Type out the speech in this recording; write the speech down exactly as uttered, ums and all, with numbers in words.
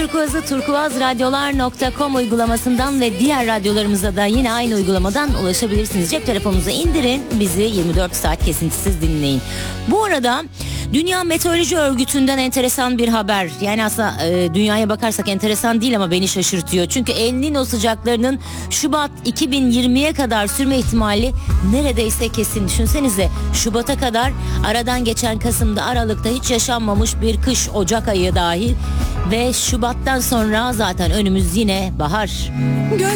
Turkuaz'ı turkuazradyolar nokta com uygulamasından ve diğer radyolarımıza da yine aynı uygulamadan ulaşabilirsiniz. Cep telefonunuza indirin, bizi yirmi dört saat kesintisiz dinleyin. Bu arada Dünya Meteoroloji Örgütü'nden enteresan bir haber. Yani aslında e, dünyaya bakarsak enteresan değil ama beni şaşırtıyor. Çünkü El Niño sıcaklarının Şubat iki bin yirmiye kadar sürme ihtimali neredeyse kesin. Düşünsenize, Şubat'a kadar aradan geçen Kasım'da, Aralık'ta hiç yaşanmamış bir kış, Ocak ayı dahil ve Şubat'tan sonra zaten önümüz yine bahar.